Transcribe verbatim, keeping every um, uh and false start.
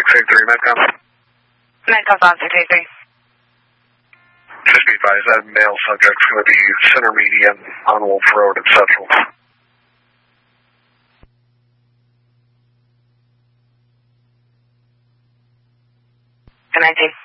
six eight three, Metcom. Metcom five six eight three. Just be advised, that male subject's going to be center median on Wolf Road at Central. Good night, Dave.